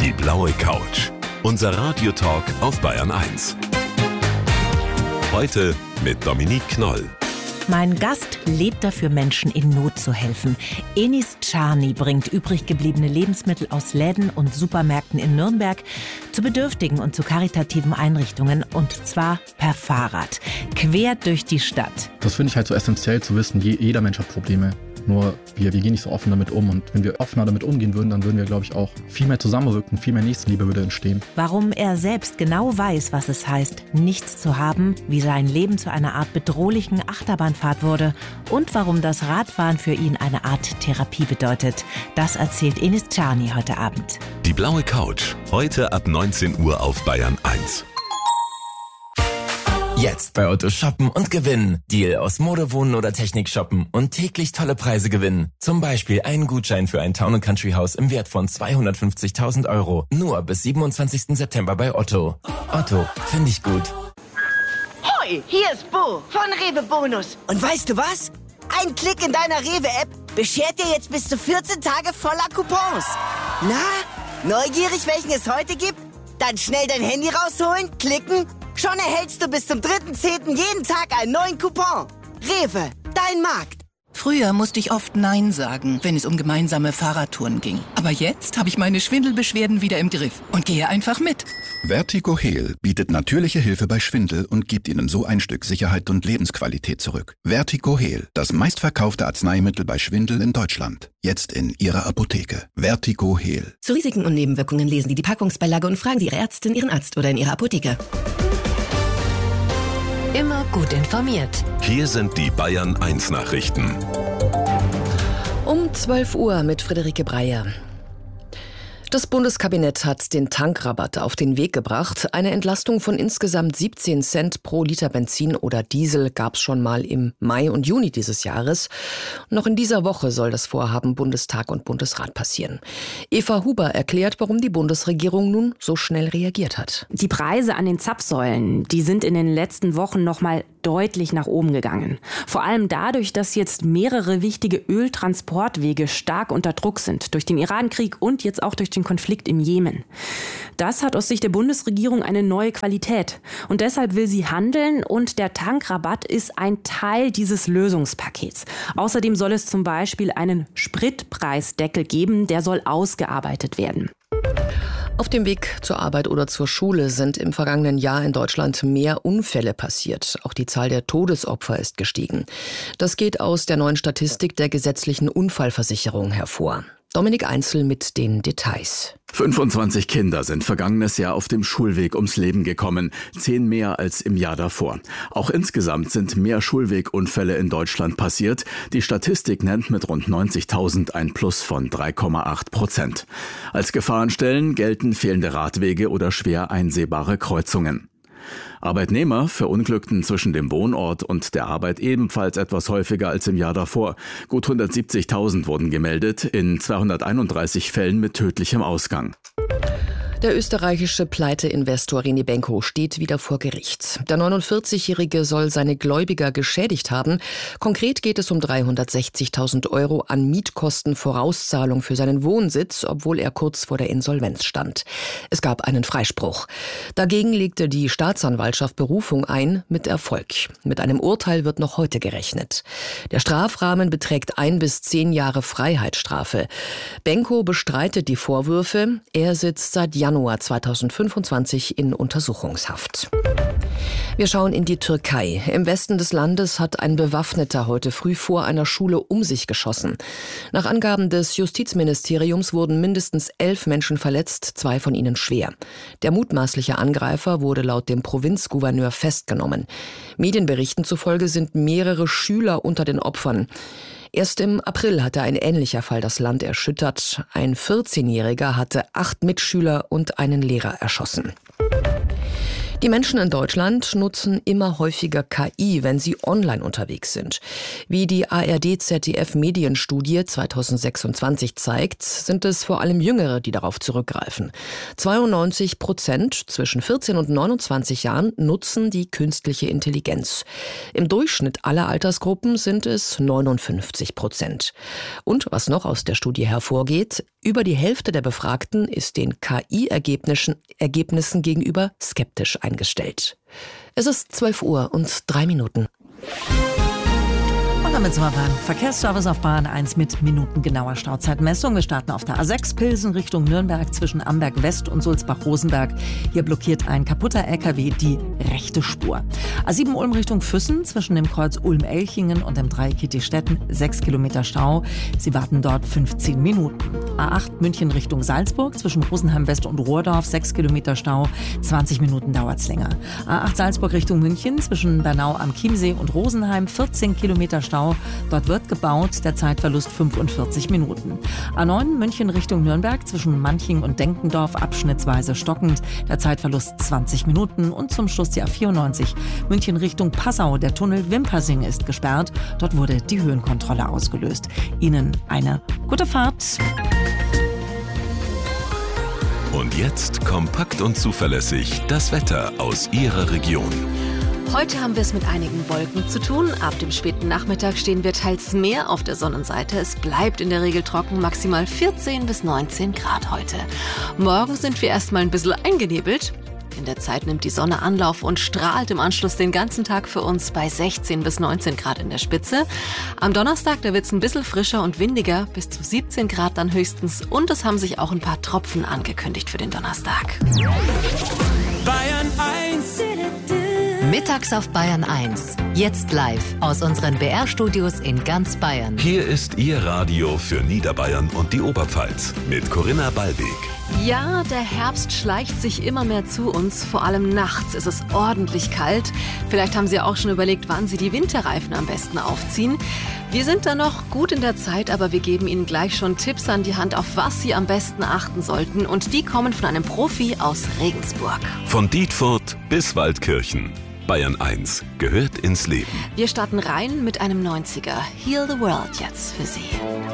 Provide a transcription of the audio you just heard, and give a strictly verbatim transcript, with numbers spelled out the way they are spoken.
Die blaue Couch. Unser Radiotalk auf Bayern eins. Heute mit Dominique Knoll. Mein Gast lebt dafür, Menschen in Not zu helfen. Enis Czarny bringt übrig gebliebene Lebensmittel aus Läden und Supermärkten in Nürnberg zu bedürftigen und zu karitativen Einrichtungen, und zwar per Fahrrad, quer durch die Stadt. Das finde ich halt so essentiell zu wissen, jeder Mensch hat Probleme. Nur wir, wir gehen nicht so offen damit um. Und wenn wir offener damit umgehen würden, dann würden wir, glaube ich, auch viel mehr zusammenrücken, viel mehr Nächstenliebe würde entstehen. Warum er selbst genau weiß, was es heißt, nichts zu haben, wie sein Leben zu einer Art bedrohlichen Achterbahnfahrt wurde und warum das Radfahren für ihn eine Art Therapie bedeutet, das erzählt Enis Czarny heute Abend. Die blaue Couch. Heute ab neunzehn Uhr auf Bayern eins. Jetzt bei Otto shoppen und gewinnen. Deal aus Mode, Wohnen oder Technik shoppen und täglich tolle Preise gewinnen. Zum Beispiel einen Gutschein für ein Town and Country Haus im Wert von zweihundertfünfzigtausend Euro. Nur bis siebenundzwanzigsten September bei Otto. Otto, finde ich gut. Hoi, hier ist Bo von Rewe Bonus. Und weißt du was? Ein Klick in deiner Rewe-App beschert dir jetzt bis zu vierzehn Tage voller Coupons. Na, neugierig, welchen es heute gibt? Dann schnell dein Handy rausholen, klicken. Schon erhältst du bis zum dritten zehnten jeden Tag einen neuen Coupon. Rewe, dein Markt. Früher musste ich oft Nein sagen, wenn es um gemeinsame Fahrradtouren ging. Aber jetzt habe ich meine Schwindelbeschwerden wieder im Griff und gehe einfach mit. VertigoHeal bietet natürliche Hilfe bei Schwindel und gibt Ihnen so ein Stück Sicherheit und Lebensqualität zurück. VertigoHeal, das meistverkaufte Arzneimittel bei Schwindel in Deutschland. Jetzt in Ihrer Apotheke. VertigoHeal. Zu Risiken und Nebenwirkungen lesen Sie die Packungsbeilage und fragen Sie Ihre Ärztin, Ihren Arzt oder in Ihrer Apotheke. Immer gut informiert. Hier sind die Bayern eins Nachrichten. Um zwölf Uhr mit Friederike Breyer. Das Bundeskabinett hat den Tankrabatt auf den Weg gebracht. Eine Entlastung von insgesamt siebzehn Cent pro Liter Benzin oder Diesel gab es schon mal im Mai und Juni dieses Jahres. Noch in dieser Woche soll das Vorhaben Bundestag und Bundesrat passieren. Eva Huber erklärt, warum die Bundesregierung nun so schnell reagiert hat. Die Preise an den Zapfsäulen, die sind in den letzten Wochen noch mal deutlich nach oben gegangen. Vor allem dadurch, dass jetzt mehrere wichtige Öltransportwege stark unter Druck sind. Durch den Irankrieg und jetzt auch durch den Konflikt im Jemen. Das hat aus Sicht der Bundesregierung eine neue Qualität. Und deshalb will sie handeln, und der Tankrabatt ist ein Teil dieses Lösungspakets. Außerdem soll es zum Beispiel einen Spritpreisdeckel geben, der soll ausgearbeitet werden. Auf dem Weg zur Arbeit oder zur Schule sind im vergangenen Jahr in Deutschland mehr Unfälle passiert. Auch die Zahl der Todesopfer ist gestiegen. Das geht aus der neuen Statistik der gesetzlichen Unfallversicherung hervor. Dominik Einzel mit den Details. fünfundzwanzig Kinder sind vergangenes Jahr auf dem Schulweg ums Leben gekommen, zehn mehr als im Jahr davor. Auch insgesamt sind mehr Schulwegunfälle in Deutschland passiert. Die Statistik nennt mit rund neunzigtausend ein Plus von drei Komma acht Prozent. Als Gefahrenstellen gelten fehlende Radwege oder schwer einsehbare Kreuzungen. Arbeitnehmer verunglückten zwischen dem Wohnort und der Arbeit ebenfalls etwas häufiger als im Jahr davor. Gut hundertsiebzigtausend wurden gemeldet, in zweihunderteinunddreißig Fällen mit tödlichem Ausgang. Der österreichische Pleiteinvestor René Benko steht wieder vor Gericht. Der neunundvierzigjährige soll seine Gläubiger geschädigt haben. Konkret geht es um dreihundertsechzigtausend Euro an Mietkostenvorauszahlung für seinen Wohnsitz, obwohl er kurz vor der Insolvenz stand. Es gab einen Freispruch. Dagegen legte die Staatsanwaltschaft Berufung ein, mit Erfolg. Mit einem Urteil wird noch heute gerechnet. Der Strafrahmen beträgt ein bis zehn Jahre Freiheitsstrafe. Benko bestreitet die Vorwürfe. Er sitzt seit Januar zweitausendfünfundzwanzig in Untersuchungshaft. Wir schauen in die Türkei. Im Westen des Landes hat ein Bewaffneter heute früh vor einer Schule um sich geschossen. Nach Angaben des Justizministeriums wurden mindestens elf Menschen verletzt, zwei von ihnen schwer. Der mutmaßliche Angreifer wurde laut dem Provinzgouverneur festgenommen. Medienberichten zufolge sind mehrere Schüler unter den Opfern. Erst im April hatte ein ähnlicher Fall das Land erschüttert. Ein vierzehnjähriger hatte acht Mitschüler und einen Lehrer erschossen. Die Menschen in Deutschland nutzen immer häufiger K I, wenn sie online unterwegs sind. Wie die A R D-Z D F-Medienstudie zweitausendsechsundzwanzig zeigt, sind es vor allem Jüngere, die darauf zurückgreifen. zweiundneunzig Prozent zwischen vierzehn und neunundzwanzig Jahren nutzen die künstliche Intelligenz. Im Durchschnitt aller Altersgruppen sind es neunundfünfzig Prozent. Und was noch aus der Studie hervorgeht, über die Hälfte der Befragten ist den K I-Ergebnissen Ergebnissen gegenüber skeptisch eingestellt. Es ist zwölf Uhr und drei Minuten. Und damit sind wir beim Verkehrsservice auf Bayern eins mit minutengenauer Stauzeitmessung. Wir starten auf der A sechs Pilsen Richtung Nürnberg zwischen Amberg West und Sulzbach-Rosenberg. Hier blockiert ein kaputter L K W die rechte Spur. A sieben Ulm Richtung Füssen zwischen dem Kreuz Ulm-Elchingen und dem Dreieck Kittistetten sechs Kilometer Stau. Sie warten dort fünfzehn Minuten. A acht München Richtung Salzburg zwischen Rosenheim West und Rohrdorf sechs Kilometer Stau. zwanzig Minuten dauert's länger. A acht Salzburg Richtung München zwischen Bernau am Chiemsee und Rosenheim vierzehn Kilometer Stau. Dort wird gebaut, der Zeitverlust fünfundvierzig Minuten. A neun München Richtung Nürnberg zwischen Manching und Denkendorf abschnittsweise stockend, der Zeitverlust zwanzig Minuten. Und zum Schluss die A vierundneunzig München Richtung Passau. Der Tunnel Wimpersing ist gesperrt. Dort wurde die Höhenkontrolle ausgelöst. Ihnen eine gute Fahrt. Und jetzt kompakt und zuverlässig das Wetter aus Ihrer Region. Heute haben wir es mit einigen Wolken zu tun. Ab dem späten Nachmittag stehen wir teils mehr auf der Sonnenseite. Es bleibt in der Regel trocken, maximal vierzehn bis neunzehn Grad heute. Morgen sind wir erstmal ein bisschen eingenebelt. In der Zeit nimmt die Sonne Anlauf und strahlt im Anschluss den ganzen Tag für uns bei sechzehn bis neunzehn Grad in der Spitze. Am Donnerstag, da wird es ein bisschen frischer und windiger, bis zu siebzehn Grad dann höchstens. Und es haben sich auch ein paar Tropfen angekündigt für den Donnerstag. Bayern eins. Mittags auf Bayern eins. Jetzt live aus unseren B R-Studios in ganz Bayern. Hier ist Ihr Radio für Niederbayern und die Oberpfalz mit Corinna Ballweg. Ja, der Herbst schleicht sich immer mehr zu uns. Vor allem nachts ist es ordentlich kalt. Vielleicht haben Sie auch schon überlegt, wann Sie die Winterreifen am besten aufziehen. Wir sind da noch gut in der Zeit, aber wir geben Ihnen gleich schon Tipps an die Hand, auf was Sie am besten achten sollten. Und die kommen von einem Profi aus Regensburg. Von Dietfurt bis Waldkirchen. Bayern eins gehört ins Leben. Wir starten rein mit einem neunziger. Heal the World jetzt für Sie.